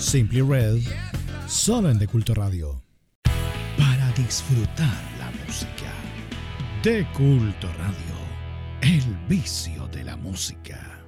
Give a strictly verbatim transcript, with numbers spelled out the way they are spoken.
Simply Red, solo en De Culto Radio. Para disfrutar la música. De Culto Radio, el vicio de la música.